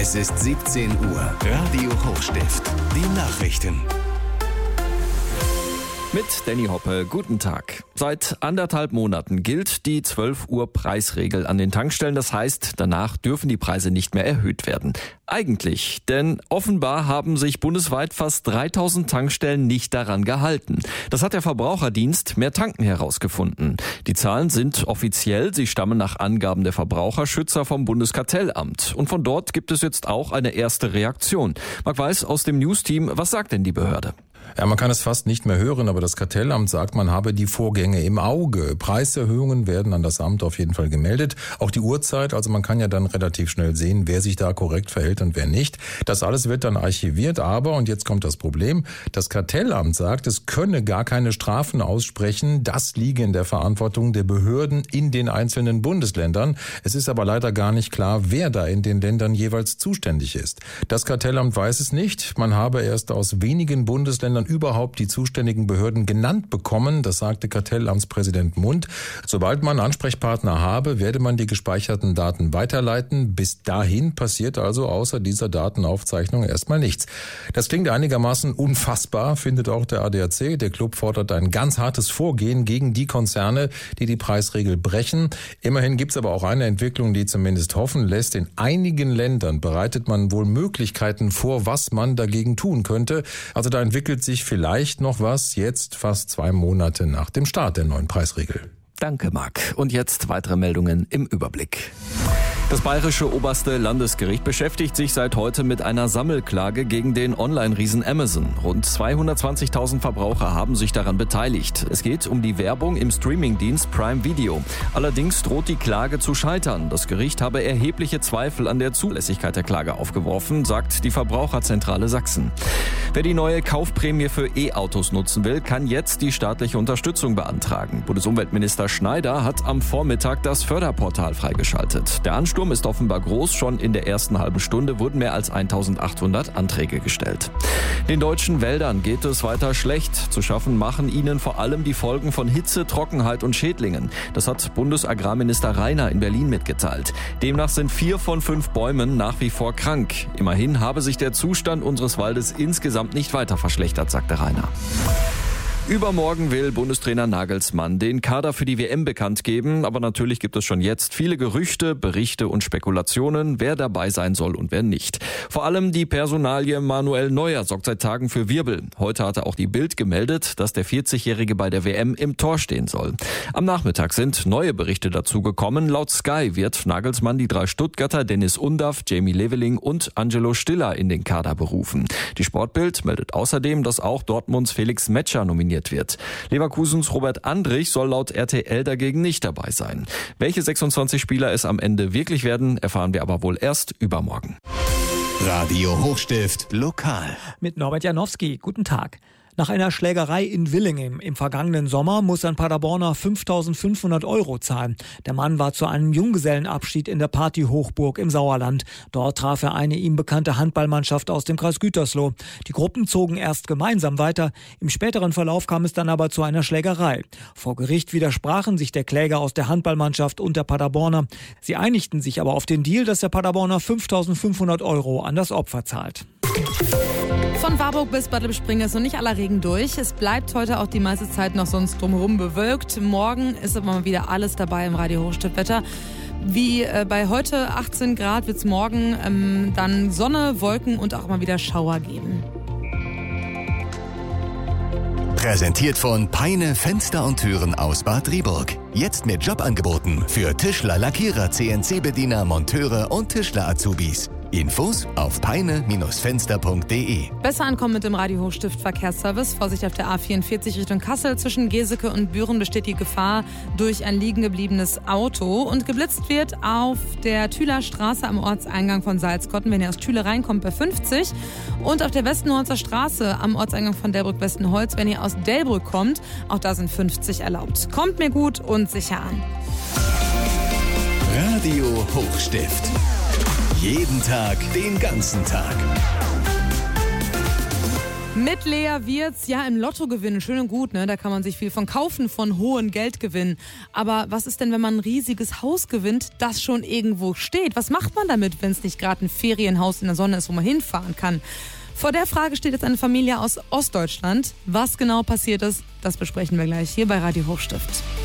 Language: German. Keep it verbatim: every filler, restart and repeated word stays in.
Es ist siebzehn Uhr. Radio Hochstift. Die Nachrichten. Mit Danny Hoppe, guten Tag. Seit anderthalb Monaten gilt die zwölf Uhr Preisregel an den Tankstellen. Das heißt, danach dürfen die Preise nicht mehr erhöht werden. Eigentlich, denn offenbar haben sich bundesweit fast dreitausend Tankstellen nicht daran gehalten. Das hat der Verbraucherdienst Mehr Tanken herausgefunden. Die Zahlen sind offiziell, sie stammen nach Angaben der Verbraucherschützer vom Bundeskartellamt. Und von dort gibt es jetzt auch eine erste Reaktion. Marc Weiß aus dem News-Team, was sagt denn die Behörde? Ja, man kann es fast nicht mehr hören, aber das Kartellamt sagt, man habe die Vorgänge im Auge. Preiserhöhungen werden an das Amt auf jeden Fall gemeldet. Auch die Uhrzeit, also man kann ja dann relativ schnell sehen, wer sich da korrekt verhält und wer nicht. Das alles wird dann archiviert, aber, und jetzt kommt das Problem, das Kartellamt sagt, es könne gar keine Strafen aussprechen. Das liege in der Verantwortung der Behörden in den einzelnen Bundesländern. Es ist aber leider gar nicht klar, wer da in den Ländern jeweils zuständig ist. Das Kartellamt weiß es nicht. Man habe erst aus wenigen Bundesländern überhaupt die zuständigen Behörden genannt bekommen. Das sagte Kartellamtspräsident Mund. Sobald man Ansprechpartner habe, werde man die gespeicherten Daten weiterleiten. Bis dahin passiert also außer dieser Datenaufzeichnung erstmal nichts. Das klingt einigermaßen unfassbar, findet auch der A D A C. Der Club fordert ein ganz hartes Vorgehen gegen die Konzerne, die die Preisregel brechen. Immerhin gibt es aber auch eine Entwicklung, die zumindest hoffen lässt. In einigen Ländern bereitet man wohl Möglichkeiten vor, was man dagegen tun könnte. Also da entwickelt sich vielleicht noch was, jetzt fast zwei Monate nach dem Start der neuen Preisregel. Danke, Marc. Und jetzt weitere Meldungen im Überblick. Das bayerische oberste Landesgericht beschäftigt sich seit heute mit einer Sammelklage gegen den Online-Riesen Amazon. Rund zweihundertzwanzigtausend Verbraucher haben sich daran beteiligt. Es geht um die Werbung im Streamingdienst Prime Video. Allerdings droht die Klage zu scheitern. Das Gericht habe erhebliche Zweifel an der Zulässigkeit der Klage aufgeworfen, sagt die Verbraucherzentrale Sachsen. Wer die neue Kaufprämie für E-Autos nutzen will, kann jetzt die staatliche Unterstützung beantragen. Bundesumweltminister Schneider hat am Vormittag das Förderportal freigeschaltet. Der Ansturm ist offenbar groß. Schon in der ersten halben Stunde wurden mehr als eintausendachthundert Anträge gestellt. Den deutschen Wäldern geht es weiter schlecht. Zu schaffen machen ihnen vor allem die Folgen von Hitze, Trockenheit und Schädlingen. Das hat Bundesagrarminister Rainer in Berlin mitgeteilt. Demnach sind vier von fünf Bäumen nach wie vor krank. Immerhin habe sich der Zustand unseres Waldes insgesamt nicht weiter verschlechtert, sagte Rainer. Übermorgen will Bundestrainer Nagelsmann den Kader für die W M bekannt geben, aber natürlich gibt es schon jetzt viele Gerüchte, Berichte und Spekulationen, wer dabei sein soll und wer nicht. Vor allem die Personalie Manuel Neuer sorgt seit Tagen für Wirbel. Heute hatte auch die Bild gemeldet, dass der vierzigjährige bei der W M im Tor stehen soll. Am Nachmittag sind neue Berichte dazu gekommen. Laut Sky wird Nagelsmann die drei Stuttgarter Dennis Undaff, Jamie Leveling und Angelo Stiller in den Kader berufen. Die Sportbild meldet außerdem, dass auch Dortmunds Felix Metscher nominiert wird. Leverkusens Robert Andrich soll laut R T L dagegen nicht dabei sein. Welche sechsundzwanzig Spieler es am Ende wirklich werden, erfahren wir aber wohl erst übermorgen. Radio Hochstift lokal. Mit Norbert Janowski. Guten Tag. Nach einer Schlägerei in Willingen im vergangenen Sommer muss ein Paderborner fünftausendfünfhundert Euro zahlen. Der Mann war zu einem Junggesellenabschied in der Party-Hochburg im Sauerland. Dort traf er eine ihm bekannte Handballmannschaft aus dem Kreis Gütersloh. Die Gruppen zogen erst gemeinsam weiter. Im späteren Verlauf kam es dann aber zu einer Schlägerei. Vor Gericht widersprachen sich der Kläger aus der Handballmannschaft und der Paderborner. Sie einigten sich aber auf den Deal, dass der Paderborner fünftausendfünfhundert Euro an das Opfer zahlt. Von Warburg bis Bad Lippspringe ist noch nicht aller Regen durch. Es bleibt heute auch die meiste Zeit noch sonst drumherum bewölkt. Morgen ist aber mal wieder alles dabei im Radio Hochstift-Wetter. Wie äh, bei heute achtzehn Grad wird es morgen ähm, dann Sonne, Wolken und auch mal wieder Schauer geben. Präsentiert von Peine Fenster und Türen aus Bad Driburg. Jetzt mit Jobangeboten für Tischler, Lackierer, C N C-Bediener, Monteure und Tischler-Azubis. Infos auf peine Fenster punkt de. Besser ankommen mit dem Radio Hochstift Verkehrsservice. Vorsicht auf der A vierundvierzig Richtung Kassel. Zwischen Geseke und Büren besteht die Gefahr durch ein liegen gebliebenes Auto. Und geblitzt wird auf der Thüler Straße am Ortseingang von Salzkotten. Wenn ihr aus Thüle reinkommt, bei fünfzig. Und auf der Westenholzer Straße am Ortseingang von Delbrück-Westenholz, wenn ihr aus Delbrück kommt, auch da sind fünfzig erlaubt. Kommt mir gut und sicher an. Radio Hochstift. Jeden Tag, den ganzen Tag. Mit Lea Wirtz, ja, im Lotto gewinnen, schön und gut, ne? Da kann man sich viel von kaufen, von hohen Geldgewinnen. Aber was ist denn, wenn man ein riesiges Haus gewinnt, das schon irgendwo steht? Was macht man damit, wenn es nicht gerade ein Ferienhaus in der Sonne ist, wo man hinfahren kann? Vor der Frage steht jetzt eine Familie aus Ostdeutschland. Was genau passiert ist, das besprechen wir gleich hier bei Radio Hochstift.